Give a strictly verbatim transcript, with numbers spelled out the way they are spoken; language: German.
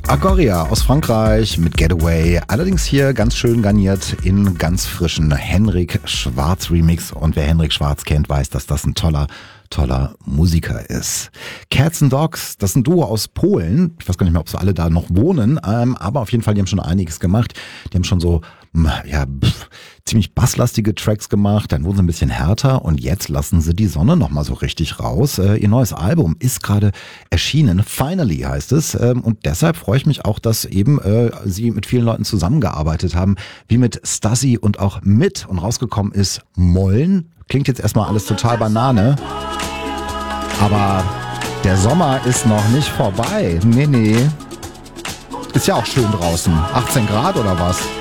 Agoria aus Frankreich mit Getaway, allerdings hier ganz schön garniert in ganz frischen Henrik Schwarz Remix. Und wer Henrik Schwarz kennt, weiß, dass das ein toller, toller Musiker ist. Cats and Dogs, das ist ein Duo aus Polen. Ich weiß gar nicht mehr, ob sie alle da noch wohnen, ähm, aber auf jeden Fall, die haben schon einiges gemacht. Die haben schon so, ja, pff, ziemlich basslastige Tracks gemacht, dann wurden sie ein bisschen härter und jetzt lassen sie die Sonne nochmal so richtig raus. Äh, ihr neues Album ist gerade erschienen, Finally heißt es, ähm, und deshalb freue ich mich auch, dass eben äh, sie mit vielen Leuten zusammengearbeitet haben, wie mit Stasi und auch mit, und rausgekommen ist Mollen. Klingt jetzt erstmal alles total Banane, aber der Sommer ist noch nicht vorbei. Nee, nee. Ist ja auch schön draußen. achtzehn Grad oder was?